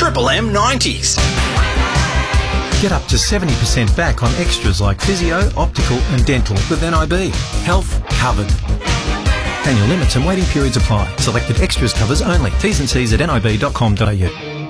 Triple M 90s. Get up to 70% back on extras like physio, optical and dental with NIB. Health covered. Annual limits and waiting periods apply. Selected extras covers only. T's and C's at nib.com.au.